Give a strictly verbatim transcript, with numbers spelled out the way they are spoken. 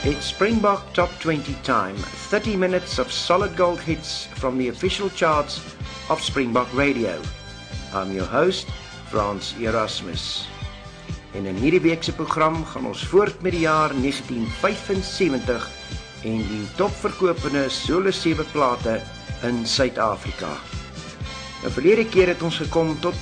It's Springbok Top twenty time, thirty minutes of solid gold hits from the official charts of Springbok Radio. I'm your host, Frans Erasmus. En in hierdie week se program gaan ons voort met die jaar negentien vyfensewentig en die topverkopende solo sewe plate in Suid-Afrika. Nou verlede keer het ons gekom tot